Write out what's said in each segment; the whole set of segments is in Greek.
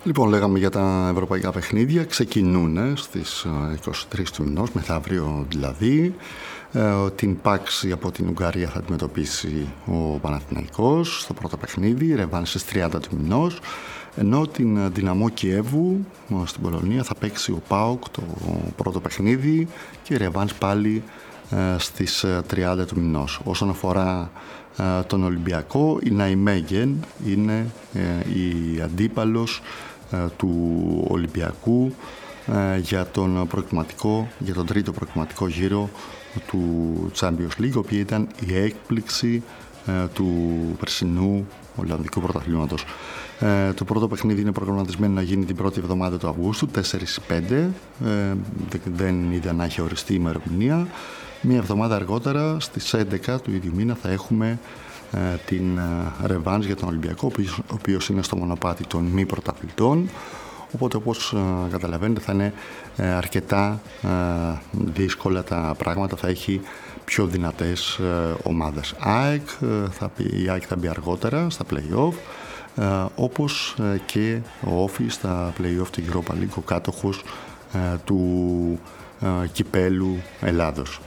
Λοιπόν, λέγαμε για τα ευρωπαϊκά παιχνίδια. Ξεκινούν στις 23 του μηνός, μεθαύριο δηλαδή. Την Πάξη από την Ουγγαρία θα αντιμετωπίσει ο Παναθηναϊκός στο πρώτο παιχνίδι, ρεβάν στις 30 του μηνός. Ενώ την Δυναμό Κιέβου στην Πολωνία θα παίξει ο ΠΑΟΚ το πρώτο παιχνίδι και η ρεβάν πάλι στις 30 του μηνός. Όσον αφορά τον Ολυμπιακό, η Ναϊμέγεν είναι η αντίπαλος του Ολυμπιακού για τον τρίτο προκριματικό γύρο του Champions League, η οποία ήταν η έκπληξη του περσινού Ολλανδικού πρωταθλήματος. Το πρώτο παιχνίδι είναι προγραμματισμένο να γίνει την πρώτη εβδομάδα του Αυγούστου, 4-5. Δεν είδα να έχει οριστεί η ημερομηνία. Μία εβδομάδα αργότερα, στις 11 του ίδιου μήνα, θα έχουμε την ρεβάνς για τον Ολυμπιακό, ο οποίος είναι στο μονοπάτι των μη πρωταθλητών. Οπότε, όπως καταλαβαίνετε, θα είναι αρκετά δύσκολα τα πράγματα. Θα έχει πιο δυνατές ομάδες. Η ΑΕΚ θα μπει αργότερα στα play-off, όπως και ο Όφη στα play-off του Europa League, ο κάτοχος του κυπέλου Ελλάδος.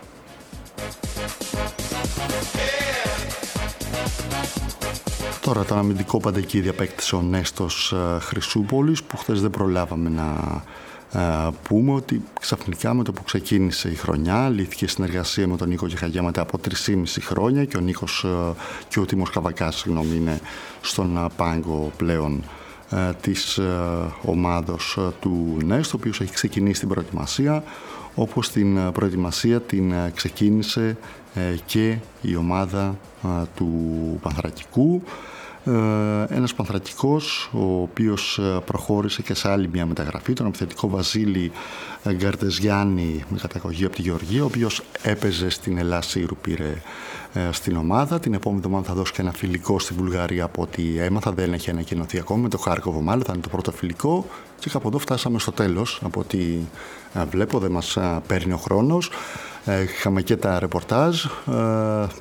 Τώρα το αμυντικό παντεκίδι απέκτησε ο Νέστος Χρυσούπολης, που χθες δεν προλάβαμε να πούμε ότι ξαφνικά με το που ξεκίνησε η χρονιά λύθηκε συνεργασία με τον Νίκο Κεχαγιά μετά από 3,5 χρόνια και ο Νίκος και ο Τίμος Καβακάς είναι στον πάγκο πλέον της ομάδος του Νέστο, ο οποίος έχει ξεκινήσει την προετοιμασία, όπως την προετοιμασία την ξεκίνησε και η ομάδα του Πανθρακικού. Ένας Πανθρακικός ο οποίος προχώρησε και σε άλλη μια μεταγραφή, τον επιθετικό Βασίλη Γκαρτεζιάννη με καταγωγή από τη Γεωργία, ο οποίος έπαιζε στην Ελλάσσηρου, πήρε στην ομάδα. Την επόμενη εβδομάδα θα δώσει και ένα φιλικό στη Βουλγαρία, από ό,τι έμαθα, δεν έχει ανακοινωθεί ακόμη, με το Χάρκοβο μάλλον, θα είναι το πρώτο φιλικό. Και κάπου εδώ φτάσαμε στο τέλος, από ό,τι βλέπω, δεν μας παίρνει ο χρόνος. Είχαμε και τα ρεπορτάζ.